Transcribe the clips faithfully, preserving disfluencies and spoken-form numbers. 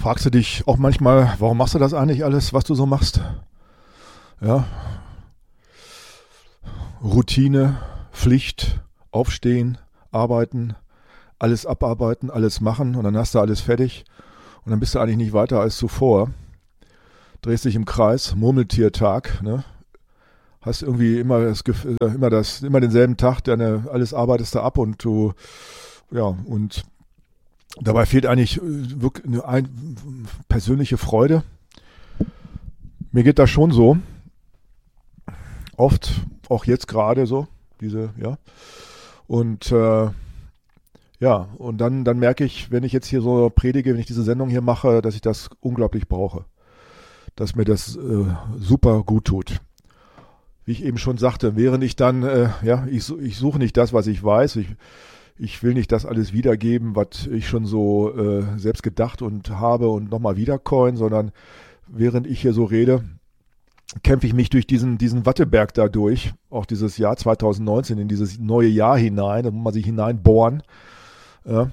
Fragst du dich auch manchmal, warum machst du das eigentlich alles, was du so machst? Ja. Routine, Pflicht, aufstehen, arbeiten, alles abarbeiten, alles machen und dann hast du alles fertig und dann bist du eigentlich nicht weiter als zuvor. Drehst dich im Kreis, Murmeltiertag, ne? Hast irgendwie immer das Gefühl, immer das, immer denselben Tag, deine, alles arbeitest du ab und du, ja, und dabei fehlt eigentlich wirklich eine ein, persönliche Freude. Mir geht das schon so. Oft, auch jetzt gerade so, diese, ja. Und äh, ja, und dann, dann merke ich, wenn ich jetzt hier so predige, wenn ich diese Sendung hier mache, dass ich das unglaublich brauche. Dass mir das äh, super gut tut. Wie ich eben schon sagte, während ich dann, äh, ja, ich, ich suche nicht das, was ich weiß. Ich, ich will nicht das alles wiedergeben, was ich schon so äh, selbst gedacht und habe und nochmal wiedercoin, sondern während ich hier so rede, kämpfe ich mich durch diesen, diesen Watteberg da durch, auch dieses Jahr zwanzig neunzehn, in dieses neue Jahr hinein, da muss man sich hineinbohren. Ja.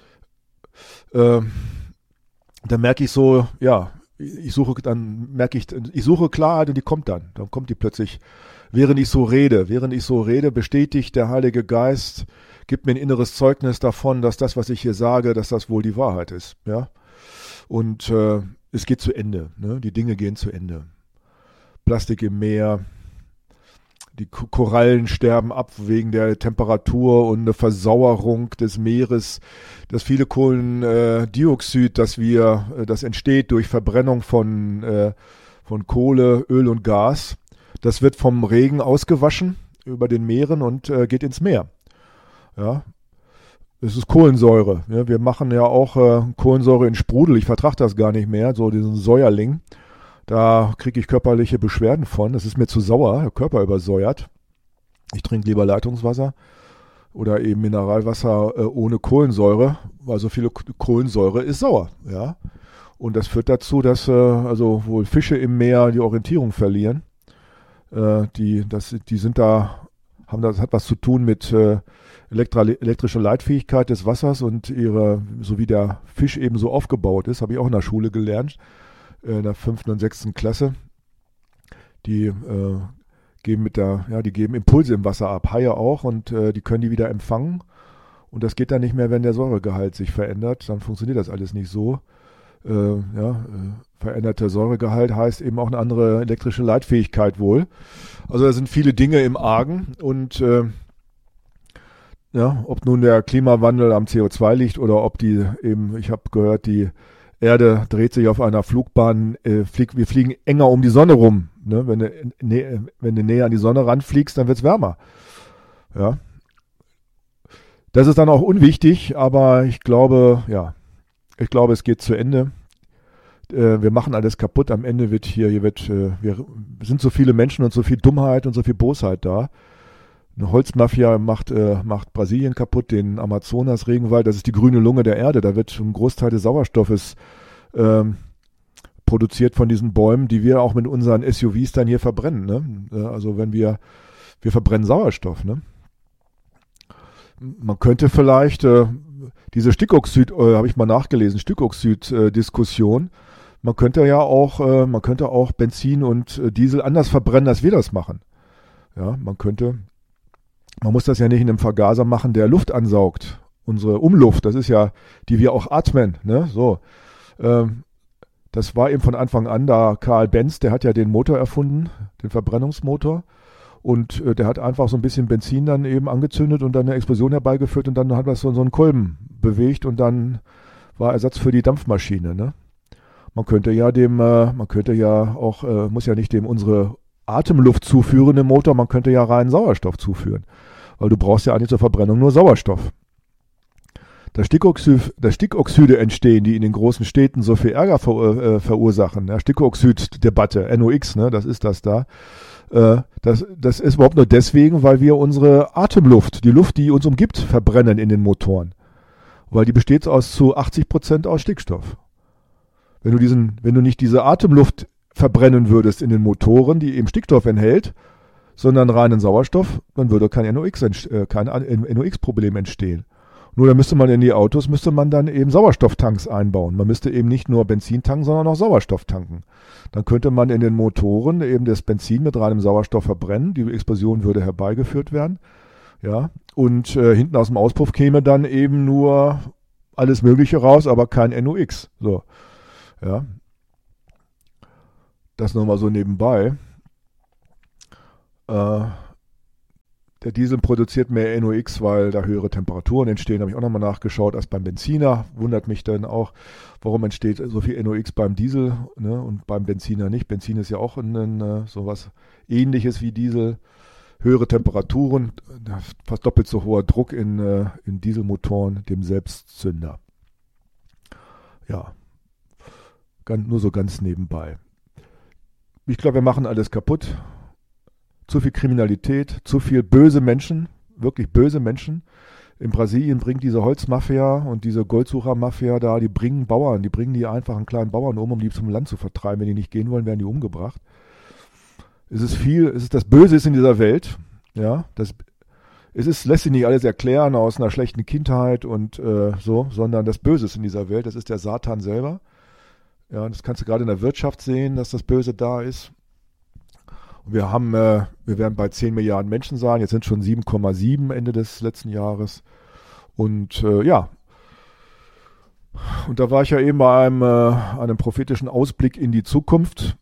Äh, da merke ich so, ja, ich suche, dann merke ich, ich suche Klarheit und die kommt dann. Dann kommt die plötzlich, während ich so rede, während ich so rede, bestätigt der Heilige Geist, gibt mir ein inneres Zeugnis davon, dass das, was ich hier sage, dass das wohl die Wahrheit ist. Ja? Und äh, es geht zu Ende. Ne? Die Dinge gehen zu Ende. Plastik im Meer, die Korallen sterben ab wegen der Temperatur und eine Versauerung des Meeres. Das viele Kohlendioxid, das wir, das entsteht durch Verbrennung von, äh, von Kohle, Öl und Gas, das wird vom Regen ausgewaschen über den Meeren und äh, geht ins Meer. Ja, es ist Kohlensäure. Ja, wir machen ja auch äh, Kohlensäure in Sprudel. Ich vertrage das gar nicht mehr, so diesen Säuerling. Da kriege ich körperliche Beschwerden von. Das ist mir zu sauer, der Körper übersäuert. Ich trinke lieber Leitungswasser oder eben Mineralwasser äh, ohne Kohlensäure, weil so viele Kohlensäure ist sauer. Ja? Und das führt dazu, dass äh, also wohl Fische im Meer die Orientierung verlieren. Äh, die, das, die sind da, haben das hat was zu tun mit äh, elektri- elektrischer Leitfähigkeit des Wassers und ihre, so wie der Fisch eben so aufgebaut ist, habe ich auch in der Schule gelernt. In der fünften und sechsten Klasse, die äh, geben mit der, ja, die geben Impulse im Wasser ab, Haie auch, und äh, die können die wieder empfangen. Und das geht dann nicht mehr, wenn der Säuregehalt sich verändert. Dann funktioniert das alles nicht so. Äh, ja, äh, veränderter Säuregehalt heißt eben auch eine andere elektrische Leitfähigkeit wohl. Also da sind viele Dinge im Argen und äh, ja, ob nun der Klimawandel am C O zwei liegt oder ob die eben, ich habe gehört, die Erde dreht sich auf einer Flugbahn, äh, flieg, wir fliegen enger um die Sonne rum. Ne? Wenn, du, ne, wenn du näher an die Sonne ranfliegst, dann wird es wärmer. Ja. Das ist dann auch unwichtig, aber ich glaube, ja, ich glaube, es geht zu Ende. Äh, wir machen alles kaputt. Am Ende wird hier, hier wird, äh, wir sind so viele Menschen und so viel Dummheit und so viel Bosheit da. Eine Holzmafia macht, äh, macht Brasilien kaputt, den Amazonas-Regenwald. Das ist die grüne Lunge der Erde. Da wird ein Großteil des Sauerstoffes ähm, produziert von diesen Bäumen, die wir auch mit unseren S U Vs dann hier verbrennen. Ne? Also wenn wir, wir verbrennen Sauerstoff. Ne? Man könnte vielleicht äh, diese Stickoxid, äh, habe ich mal nachgelesen, Stickoxid-Diskussion, man könnte ja auch, äh, man könnte auch Benzin und äh, Diesel anders verbrennen, als wir das machen. Ja, man könnte Man muss das ja nicht in einem Vergaser machen, der Luft ansaugt. Unsere Umluft, das ist ja, die wir auch atmen. Ne? So, ähm, das war eben von Anfang an da. Karl Benz, der hat ja den Motor erfunden, den Verbrennungsmotor. Und äh, der hat einfach so ein bisschen Benzin dann eben angezündet und dann eine Explosion herbeigeführt und dann hat man so, so einen Kolben bewegt und dann war Ersatz für die Dampfmaschine. Ne? Man könnte ja dem, äh, man könnte ja auch, äh, muss ja nicht dem unsere Atemluft zuführen im Motor, man könnte ja reinen Sauerstoff zuführen. Weil du brauchst ja eigentlich zur Verbrennung nur Sauerstoff. Da Stickoxid, da Stickoxide entstehen, die in den großen Städten so viel Ärger ver, äh, verursachen. Ja, Stickoxid-Debatte, N O X, ne, das ist das da. Äh, das, das ist überhaupt nur deswegen, weil wir unsere Atemluft, die Luft, die uns umgibt, verbrennen in den Motoren. Weil die besteht aus zu achtzig Prozent aus Stickstoff. Wenn du diesen, wenn du nicht diese Atemluft verbrennen würdest in den Motoren, die eben Stickstoff enthält, sondern reinen Sauerstoff, dann würde kein N O X, äh, kein N O X-Problem entstehen. Nur da müsste man in die Autos, müsste man dann eben Sauerstofftanks einbauen. Man müsste eben nicht nur Benzin tanken, sondern auch Sauerstoff tanken. Dann könnte man in den Motoren eben das Benzin mit reinem Sauerstoff verbrennen. Die Explosion würde herbeigeführt werden. Ja, und äh, hinten aus dem Auspuff käme dann eben nur alles Mögliche raus, aber kein N O x. So, ja. Das nur mal so nebenbei. Äh, Der Diesel produziert mehr N O x, weil da höhere Temperaturen entstehen. Habe ich auch nochmal nachgeschaut als beim Benziner. Wundert mich dann auch, warum entsteht so viel N O x beim Diesel, ne, und beim Benziner nicht. Benzin ist ja auch ein, ein, sowas Ähnliches wie Diesel. Höhere Temperaturen, fast doppelt so hoher Druck in, in Dieselmotoren, dem Selbstzünder. Ja, ganz, nur so ganz nebenbei. Ich glaube, wir machen alles kaputt. Zu viel Kriminalität, zu viel böse Menschen, wirklich böse Menschen. In Brasilien bringt diese Holzmafia und diese Goldsuchermafia da, die bringen Bauern, die bringen die einfachen kleinen Bauern um, um die zum Land zu vertreiben. Wenn die nicht gehen wollen, werden die umgebracht. Es ist viel, es ist das Böse ist in dieser Welt. Ja, das, es ist, lässt sich nicht alles erklären aus einer schlechten Kindheit und äh, so, sondern das Böse ist in dieser Welt. Das ist der Satan selber. Ja, das kannst du gerade in der Wirtschaft sehen, dass das Böse da ist. Und wir haben, äh, wir werden bei zehn Milliarden Menschen sein. Jetzt sind schon sieben Komma sieben Ende des letzten Jahres. Und äh, ja, und da war ich ja eben bei einem, äh, einem prophetischen Ausblick in die Zukunft.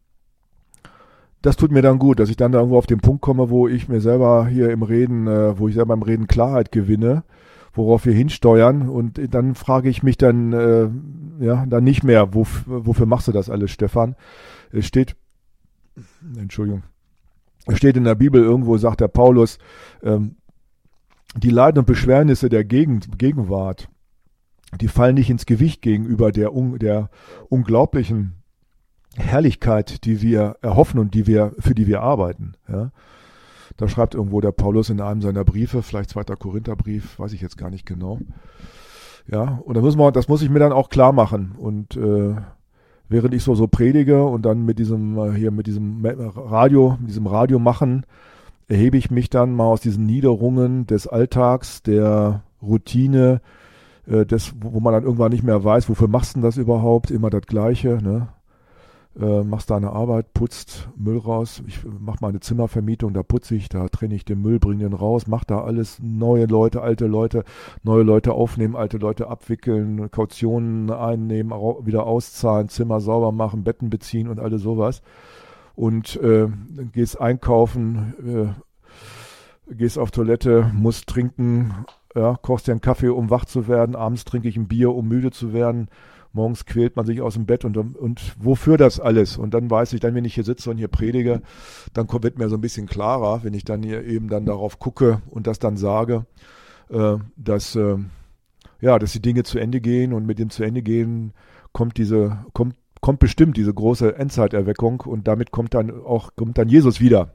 Das tut mir dann gut, dass ich dann da irgendwo auf den Punkt komme, wo ich mir selber hier im Reden, äh, wo ich selber im Reden Klarheit gewinne, worauf wir hinsteuern. Und dann frage ich mich dann, äh, ja, dann nicht mehr, wof- wofür machst du das alles, Stefan? Es steht, Entschuldigung, es steht in der Bibel irgendwo, sagt der Paulus, ähm, die Leiden und Beschwernisse der Gegend, Gegenwart, die fallen nicht ins Gewicht gegenüber der, un, der unglaublichen Herrlichkeit, die wir erhoffen und die wir, für die wir arbeiten. Ja. Da schreibt irgendwo der Paulus in einem seiner Briefe, vielleicht zweiter Korintherbrief, weiß ich jetzt gar nicht genau. Ja, und da muss man, das muss ich mir dann auch klar machen. Und äh, während ich so so predige und dann mit diesem hier mit diesem Radio, mit diesem Radio machen, erhebe ich mich dann mal aus diesen Niederungen des Alltags, der Routine, äh, des, wo man dann irgendwann nicht mehr weiß, wofür machst du das überhaupt? Immer das Gleiche, ne? Äh, machst deine Arbeit, putzt Müll raus. Ich mach meine Zimmervermietung, da putze ich, da trenne ich den Müll, bringe den raus, mach da alles, neue Leute, alte Leute, neue Leute aufnehmen, alte Leute abwickeln, Kautionen einnehmen, au- wieder auszahlen, Zimmer sauber machen, Betten beziehen und alles sowas. Und äh, gehst einkaufen, äh, gehst auf Toilette, musst trinken, ja, kochst dir einen Kaffee, um wach zu werden, abends trinke ich ein Bier, um müde zu werden. Morgens quält man sich aus dem Bett und, und wofür das alles? Und dann weiß ich, dann wenn ich hier sitze und hier predige, dann kommt, wird mir so ein bisschen klarer, wenn ich dann hier eben dann darauf gucke und das dann sage, äh, dass, äh, ja, dass die Dinge zu Ende gehen und mit dem zu Ende gehen kommt diese, kommt, kommt bestimmt diese große Endzeiterweckung und damit kommt dann auch, kommt dann Jesus wieder.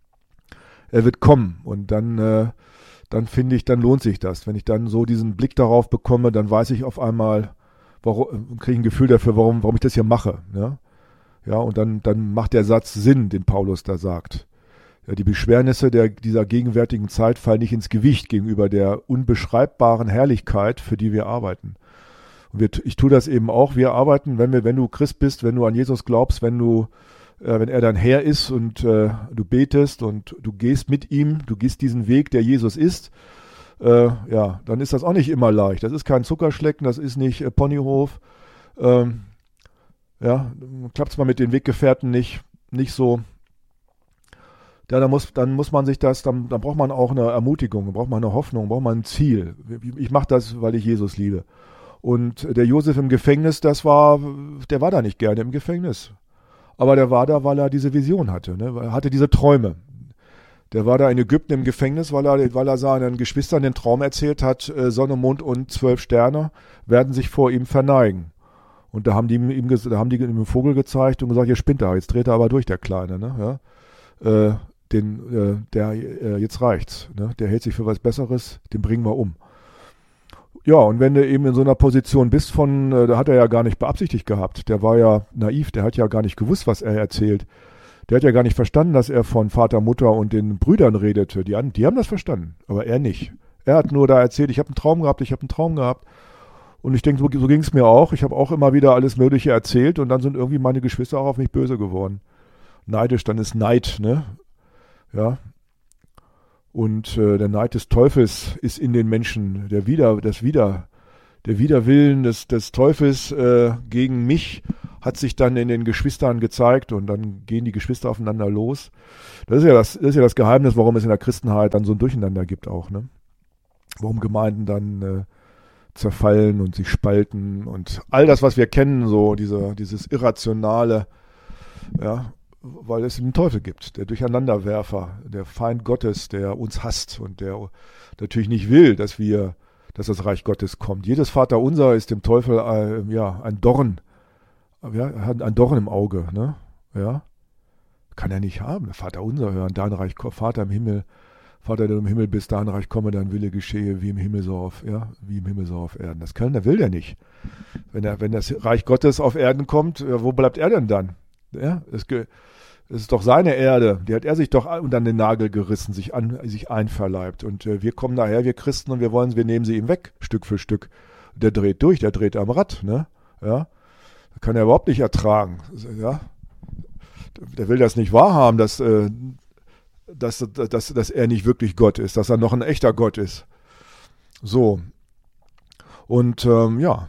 Er wird kommen und dann, äh, dann finde ich, dann lohnt sich das. Wenn ich dann so diesen Blick darauf bekomme, dann weiß ich auf einmal, warum, kriege ich ein Gefühl dafür, warum, warum ich das hier mache. Ja, ja und dann, dann macht der Satz Sinn, den Paulus da sagt. Ja, die Beschwernisse der, dieser gegenwärtigen Zeit fallen nicht ins Gewicht gegenüber der unbeschreibbaren Herrlichkeit, für die wir arbeiten. Und wir, ich tue das eben auch. Wir arbeiten, wenn wir, wenn du Christ bist, wenn du an Jesus glaubst, wenn du, äh, wenn er dein Herr ist und äh, du betest und du gehst mit ihm, du gehst diesen Weg, der Jesus ist, Äh, ja, dann ist das auch nicht immer leicht. Das ist kein Zuckerschlecken, das ist nicht äh, Ponyhof. Ähm, ja, klappt es mal mit den Weggefährten nicht, nicht so. Ja, dann muss, dann muss man sich das, dann, dann braucht man auch eine Ermutigung, dann braucht man eine Hoffnung, braucht man ein Ziel. Ich mache das, weil ich Jesus liebe. Und der Josef im Gefängnis, das war, der war da nicht gerne im Gefängnis. Aber der war da, weil er diese Vision hatte, ne? Er hatte diese Träume. Der war da in Ägypten im Gefängnis, weil er, weil er seinen Geschwistern den Traum erzählt hat, äh, Sonne, Mond und zwölf Sterne werden sich vor ihm verneigen. Und da haben die ihm, da haben die ihm einen Vogel gezeigt und gesagt, ihr spinnt da, jetzt dreht er aber durch, der Kleine. Ne? Ja? Äh, den, äh, der, äh, jetzt reicht's. Ne? Der hält sich für was Besseres, den bringen wir um. Ja, und wenn du eben in so einer Position bist von, äh, da hat er ja gar nicht beabsichtigt gehabt. Der war ja naiv, der hat ja gar nicht gewusst, was er erzählt. Der hat ja gar nicht verstanden, dass er von Vater, Mutter und den Brüdern redete. Die, die haben das verstanden, aber er nicht. Er hat nur da erzählt, ich habe einen Traum gehabt, ich habe einen Traum gehabt. Und ich denke, so, so ging es mir auch. Ich habe auch immer wieder alles Mögliche erzählt und dann sind irgendwie meine Geschwister auch auf mich böse geworden. Neidisch, dann ist Neid, ne? Ja. Und äh, der Neid des Teufels ist in den Menschen, der Wider, das Wider, der Widerwillen des, des Teufels äh, gegen mich hat sich dann in den Geschwistern gezeigt und dann gehen die Geschwister aufeinander los. Das ist ja das, das ist ja das Geheimnis, warum es in der Christenheit dann so ein Durcheinander gibt auch, ne? Warum Gemeinden dann äh, zerfallen und sich spalten und all das, was wir kennen, so diese, dieses Irrationale, ja, weil es den Teufel gibt, der Durcheinanderwerfer, der Feind Gottes, der uns hasst und der natürlich nicht will, dass wir, dass das Reich Gottes kommt. Jedes Vaterunser ist dem Teufel äh, ja, ein Dorn, ja, hat ein Dorn im Auge, ne? Ja, kann er nicht haben. Vaterunser hören, dein Reich, Vater im Himmel, Vater, der du im Himmel bist, dein Reich komme, dein Wille geschehe, wie im Himmel so auf, ja, wie im Himmel so auf Erden. Das kann, der will der nicht. Wenn er, wenn das Reich Gottes auf Erden kommt, wo bleibt er denn dann? Ja, es, es ist doch seine Erde, die hat er sich doch unter den Nagel gerissen, sich an, sich einverleibt. Und äh, wir kommen daher, wir Christen, und wir wollen, wir nehmen sie ihm weg, Stück für Stück. Der dreht durch, der dreht am Rad, ne? Ja, kann er überhaupt nicht ertragen. Ja, der will das nicht wahrhaben, dass äh, Dass, dass, dass er nicht wirklich Gott ist, dass er noch ein echter Gott ist. So. Und ähm, ja.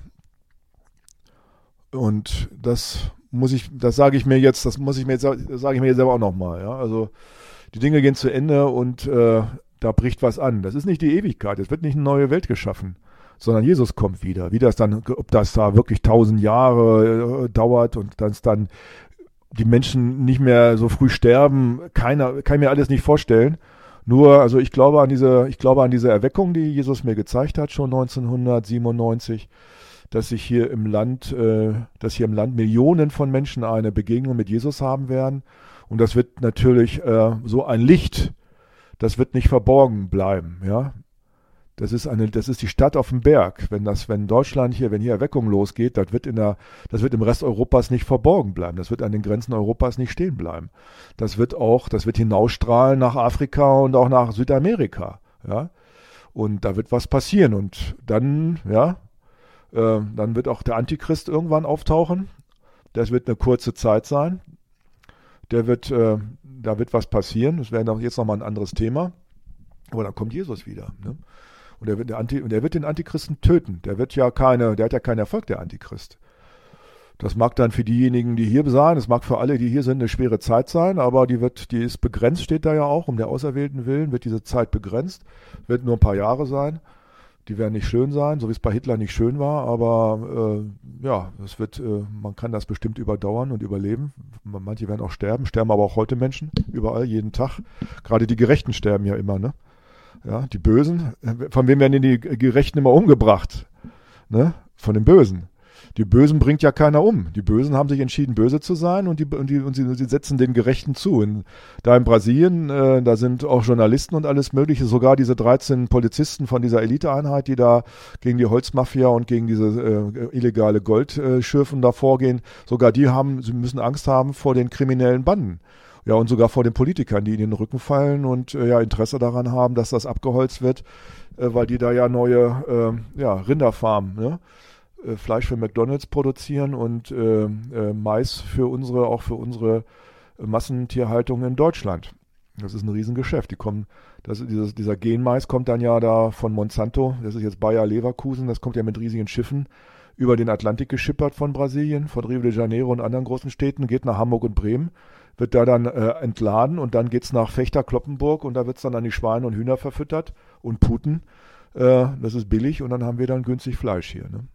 Und das muss ich, das sage ich mir jetzt, das muss ich mir jetzt, das sage ich mir jetzt selber auch nochmal. Ja? Also die Dinge gehen zu Ende und äh, da bricht was an. Das ist nicht die Ewigkeit, es wird nicht eine neue Welt geschaffen, sondern Jesus kommt wieder. Wie das dann, ob das da wirklich tausend Jahre äh, dauert und dass dann die Menschen nicht mehr so früh sterben, keiner, kann mir alles nicht vorstellen. Nur, also ich glaube an diese, ich glaube an diese Erweckung, die Jesus mir gezeigt hat, schon neunzehnhundertsiebenundneunzig, dass sich hier im Land, äh, dass hier im Land Millionen von Menschen eine Begegnung mit Jesus haben werden. Und das wird natürlich äh, so ein Licht, das wird nicht verborgen bleiben, ja. Das ist eine, das ist die Stadt auf dem Berg. Wenn das, wenn Deutschland hier, wenn hier Erweckung losgeht, das wird in der, das wird im Rest Europas nicht verborgen bleiben. Das wird an den Grenzen Europas nicht stehen bleiben. Das wird auch, das wird hinausstrahlen nach Afrika und auch nach Südamerika, ja. Und da wird was passieren und dann, ja, äh, dann wird auch der Antichrist irgendwann auftauchen. Das wird eine kurze Zeit sein. Der wird, äh, da wird was passieren. Das wäre jetzt nochmal ein anderes Thema. Aber dann kommt Jesus wieder, ne? Und er wird, der Anti, und er wird den Antichristen töten. Der wird ja keine, der hat ja keinen Erfolg, der Antichrist. Das mag dann für diejenigen, die hier sein, das mag für alle, die hier sind, eine schwere Zeit sein, aber die wird, die ist begrenzt, steht da ja auch, um der Auserwählten willen wird diese Zeit begrenzt, wird nur ein paar Jahre sein. Die werden nicht schön sein, so wie es bei Hitler nicht schön war, aber äh, ja, es wird, äh, man kann das bestimmt überdauern und überleben. Manche werden auch sterben, sterben aber auch heute Menschen, überall, jeden Tag. Gerade die Gerechten sterben ja immer, ne? Ja, die Bösen, von wem werden denn die Gerechten immer umgebracht? Ne? Von den Bösen. Die Bösen bringt ja keiner um. Die Bösen haben sich entschieden, böse zu sein und, die, und, die, und sie, sie setzen den Gerechten zu. In, da in Brasilien, äh, da sind auch Journalisten und alles Mögliche, sogar diese dreizehn Polizisten von dieser Eliteeinheit, die da gegen die Holzmafia und gegen diese äh, illegale Goldschürfen da vorgehen, sogar die haben, sie müssen Angst haben vor den kriminellen Banden. Ja, und sogar vor den Politikern, die in den Rücken fallen und äh, ja Interesse daran haben, dass das abgeholzt wird, äh, weil die da ja neue äh, ja, Rinderfarmen, ne? äh, Fleisch für McDonalds produzieren und äh, äh, Mais für unsere, auch für unsere Massentierhaltung in Deutschland. Das ist ein Riesengeschäft. Die kommen, das, dieses, dieser Genmais kommt dann ja da von Monsanto, das ist jetzt Bayer Leverkusen, das kommt ja mit riesigen Schiffen über den Atlantik geschippert von Brasilien, von Rio de Janeiro und anderen großen Städten, geht nach Hamburg und Bremen, wird da dann äh, entladen und dann geht's nach Fechter-Kloppenburg und da wird's dann an die Schweine und Hühner verfüttert und Puten. Äh, das ist billig und dann haben wir dann günstig Fleisch hier. Ne?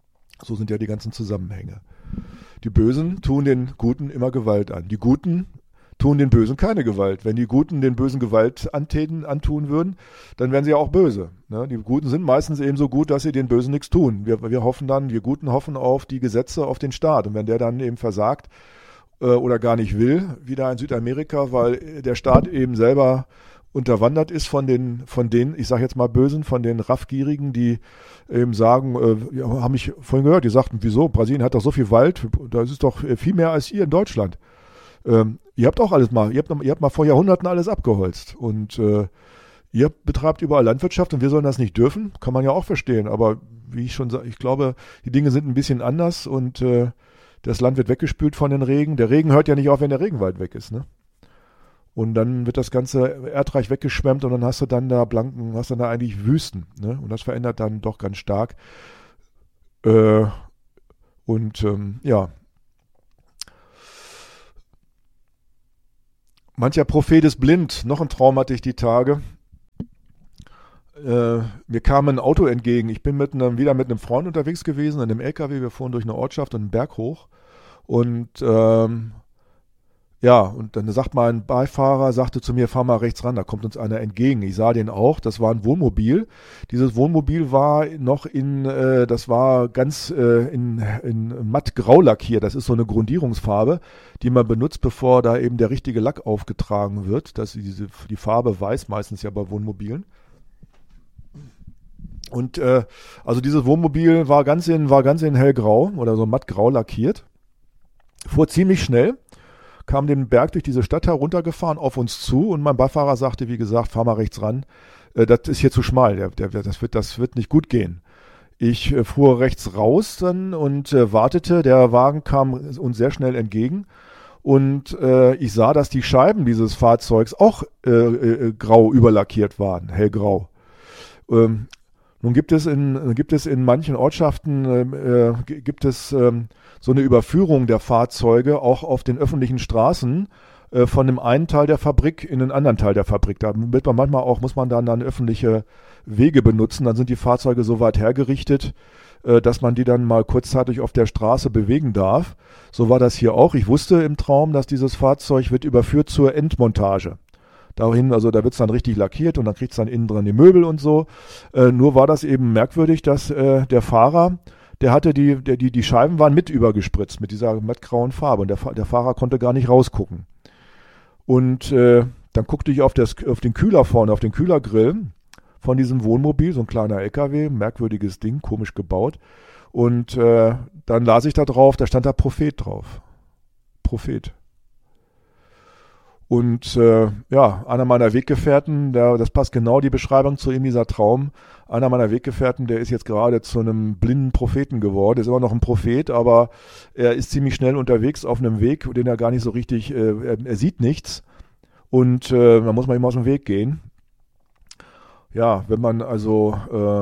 So sind ja die ganzen Zusammenhänge. Die Bösen tun den Guten immer Gewalt an. Die Guten tun den Bösen keine Gewalt. Wenn die Guten den Bösen Gewalt antäten, antun würden, dann wären sie ja auch böse. Ne? Die Guten sind meistens eben so gut, dass sie den Bösen nichts tun. Wir, wir hoffen dann, wir Guten hoffen auf die Gesetze, auf den Staat. Und wenn der dann eben versagt, oder gar nicht will, wie da in Südamerika, weil der Staat eben selber unterwandert ist von den, von den, ich sage jetzt mal Bösen, von den Raffgierigen, die eben sagen, äh, ja, haben mich vorhin gehört, die sagten, wieso, Brasilien hat doch so viel Wald, das ist doch viel mehr als ihr in Deutschland. Ähm, ihr habt auch alles mal, ihr habt, ihr habt mal vor Jahrhunderten alles abgeholzt und äh, Ihr betreibt überall Landwirtschaft und wir sollen das nicht dürfen, kann man ja auch verstehen. Aber wie ich schon sage, ich glaube, die Dinge sind ein bisschen anders und äh, das Land wird weggespült von den Regen. Der Regen hört ja nicht auf, wenn der Regenwald weg ist, ne? Und dann wird das ganze Erdreich weggeschwemmt und dann hast du dann da blanken, hast dann da eigentlich Wüsten, ne? Und das verändert dann doch ganz stark. Äh, und ähm, ja. Mancher Prophet ist blind. Noch ein Traum hatte ich die Tage. Äh, mir kam ein Auto entgegen. Ich bin mit einem, wieder mit einem Freund unterwegs gewesen, in einem L K W. Wir fuhren durch eine Ortschaft und einen Berg hoch. Und ähm, ja, und dann sagt mein Beifahrer, sagte zu mir, fahr mal rechts ran, da kommt uns einer entgegen. Ich sah den auch, das war ein Wohnmobil. Dieses Wohnmobil war noch in, äh, das war ganz äh, in, in mattgrau lackiert. Das ist so eine Grundierungsfarbe, die man benutzt, bevor da eben der richtige Lack aufgetragen wird. Das ist diese, die Farbe weiß meistens ja bei Wohnmobilen. Und äh, also dieses Wohnmobil war ganz in, war ganz in hellgrau oder so mattgrau lackiert. Fuhr ziemlich schnell, kam den Berg durch diese Stadt heruntergefahren auf uns zu und mein Beifahrer sagte, wie gesagt, fahr mal rechts ran, äh, das ist hier zu schmal, der, der, das, wird, das wird nicht gut gehen. Ich äh, fuhr rechts raus dann und äh, wartete, der Wagen kam uns sehr schnell entgegen und äh, ich sah, dass die Scheiben dieses Fahrzeugs auch äh, äh, grau überlackiert waren, hellgrau. Ähm, Nun gibt es in, gibt es in manchen Ortschaften äh, gibt es ähm, so eine Überführung der Fahrzeuge auch auf den öffentlichen Straßen äh, von dem einen Teil der Fabrik in den anderen Teil der Fabrik. Da wird man manchmal auch, muss man dann, dann öffentliche Wege benutzen. Dann sind die Fahrzeuge so weit hergerichtet, äh, dass man die dann mal kurzzeitig auf der Straße bewegen darf. So war das hier auch. Ich wusste im Traum, dass dieses Fahrzeug wird überführt zur Endmontage. Dahin, also da wird es dann richtig lackiert und dann kriegt es dann innen dran die Möbel und so. Äh, nur war das eben merkwürdig, dass äh, der Fahrer, der hatte die, der, die, die Scheiben waren mit übergespritzt mit dieser mattgrauen Farbe und der, der Fahrer konnte gar nicht rausgucken. Und äh, dann guckte ich auf, das, auf den Kühler vorne, auf den Kühlergrill von diesem Wohnmobil, so ein kleiner L K W, merkwürdiges Ding, komisch gebaut. Und äh, dann las ich da drauf, da stand da Prophet drauf. Prophet. Und äh, ja, einer meiner Weggefährten, der, das passt genau die Beschreibung zu ihm, dieser Traum, einer meiner Weggefährten, der ist jetzt gerade zu einem blinden Propheten geworden, ist immer noch ein Prophet, aber er ist ziemlich schnell unterwegs auf einem Weg, den er gar nicht so richtig, äh, er, er sieht nichts und äh, da muss man ihm aus dem Weg gehen. Ja, wenn man also,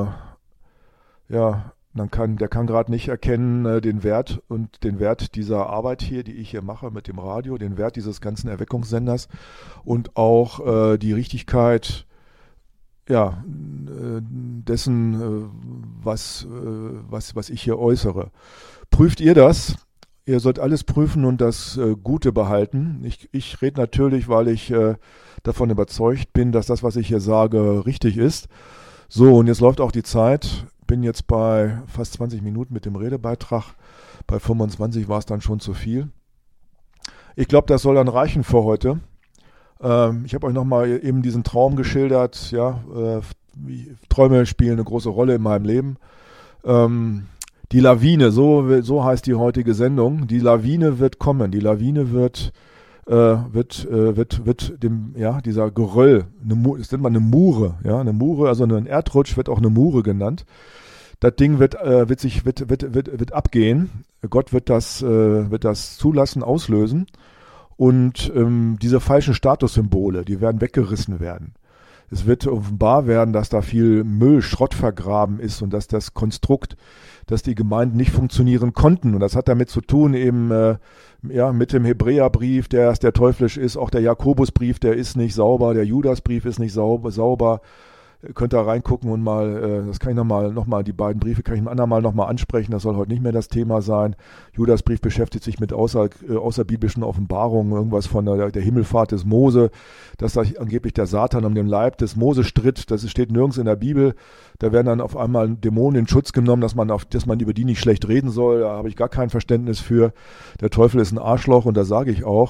äh, ja, man kann, der kann gerade nicht erkennen äh, den Wert und den Wert dieser Arbeit hier, die ich hier mache mit dem Radio, den Wert dieses ganzen Erweckungssenders und auch äh, die Richtigkeit, ja, äh, dessen, äh, was, äh, was, was ich hier äußere. Prüft ihr das? Ihr sollt alles prüfen und das äh, Gute behalten. Ich, ich rede natürlich, weil ich äh, davon überzeugt bin, dass das, was ich hier sage, richtig ist. So, und jetzt läuft auch die Zeit. Bin jetzt bei fast zwanzig Minuten mit dem Redebeitrag. Bei fünfundzwanzig war es dann schon zu viel. Ich glaube, das soll dann reichen für heute. Ähm, ich habe euch nochmal eben diesen Traum geschildert. Ja, äh, Träume spielen eine große Rolle in meinem Leben. Ähm, die Lawine, so, so heißt die heutige Sendung. Die Lawine wird kommen. Die Lawine wird äh, wird äh, wird wird dem ja dieser Geröll, eine, das nennt man eine Mure, ja, eine Mure, also ein Erdrutsch wird auch eine Mure genannt. Das Ding wird, äh, wird sich, wird, wird, wird, wird abgehen. Gott wird das, äh, wird das zulassen, auslösen. Und ähm, diese falschen Statussymbole, die werden weggerissen werden. Es wird offenbar werden, dass da viel Müll, Schrott vergraben ist und dass das Konstrukt, dass die Gemeinden nicht funktionieren konnten. Und das hat damit zu tun eben äh, ja, mit dem Hebräerbrief, der, der teuflisch ist, auch der Jakobusbrief, der ist nicht sauber, der Judasbrief ist nicht sauber, sauber. Könnt ihr reingucken und mal, äh, das kann ich nochmal, noch mal, die beiden Briefe kann ich ein andermal nochmal ansprechen, das soll heute nicht mehr das Thema sein. Judasbrief beschäftigt sich mit außer, äh, außerbiblischen Offenbarungen, irgendwas von der, der Himmelfahrt des Mose, dass da angeblich der Satan um den Leib des Mose stritt, das steht nirgends in der Bibel. Da werden dann auf einmal Dämonen in Schutz genommen, dass man, auf, dass man über die nicht schlecht reden soll, da habe ich gar kein Verständnis für. Der Teufel ist ein Arschloch und das sage ich auch.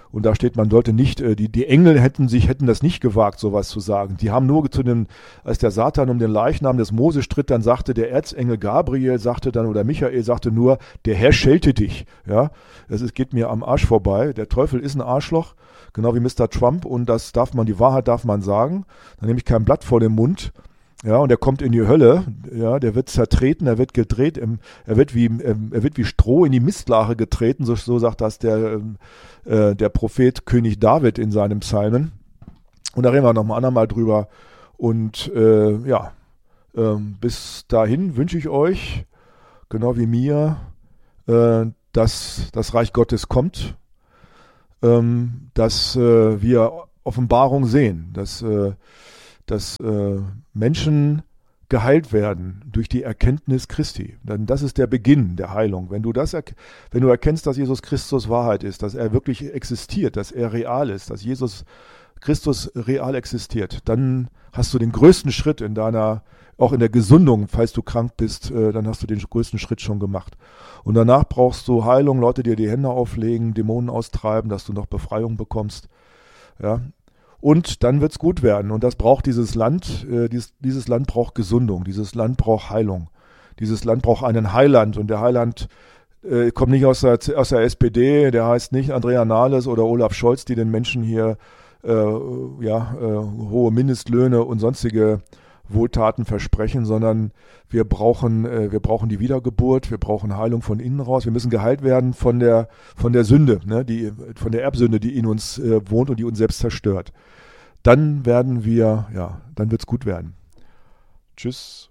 Und da steht, man sollte nicht, äh, die, die Engel hätten sich, hätten das nicht gewagt, sowas zu sagen. Die haben nur zu dem, als der Satan um den Leichnam des Mose stritt, dann sagte der Erzengel Gabriel, sagte dann, oder Michael sagte nur, der Herr schelte dich. Ja, es ist, geht mir am Arsch vorbei. Der Teufel ist ein Arschloch, genau wie Mister Trump, und das darf man, die Wahrheit darf man sagen. Dann nehme ich kein Blatt vor den Mund. Ja, und er kommt in die Hölle, ja, der wird zertreten, er wird gedreht, im, er wird wie, ähm, er wird wie Stroh in die Mistlache getreten, so, so sagt das der, ähm, äh, der Prophet König David in seinem Psalmen. Und da reden wir nochmal andermal drüber. Und, äh, ja, ähm, bis dahin wünsche ich euch, genau wie mir, äh, dass das Reich Gottes kommt, ähm, dass äh, wir Offenbarung sehen, dass, äh, dass äh, Menschen geheilt werden durch die Erkenntnis Christi. Denn das ist der Beginn der Heilung. Wenn du das, wenn du erkennst, dass Jesus Christus Wahrheit ist, dass er wirklich existiert, dass er real ist, dass Jesus Christus real existiert, dann hast du den größten Schritt in deiner, auch in der Gesundung, falls du krank bist, äh, dann hast du den größten Schritt schon gemacht. Und danach brauchst du Heilung, Leute dir die Hände auflegen, Dämonen austreiben, dass du noch Befreiung bekommst. Ja. Und dann wird's gut werden. Und das braucht dieses Land. Äh, dieses, dieses Land braucht Gesundung. Dieses Land braucht Heilung. Dieses Land braucht einen Heiland. Und der Heiland äh, kommt nicht aus der, aus der S P D. Der heißt nicht Andrea Nahles oder Olaf Scholz, die den Menschen hier äh, ja, äh, hohe Mindestlöhne und sonstige Wohltaten versprechen, sondern wir brauchen, äh, wir brauchen die Wiedergeburt, wir brauchen Heilung von innen raus, wir müssen geheilt werden von der, von der Sünde, ne, die, von der Erbsünde, die in uns äh, wohnt und die uns selbst zerstört. Dann werden wir, ja, dann wird's gut werden. Tschüss.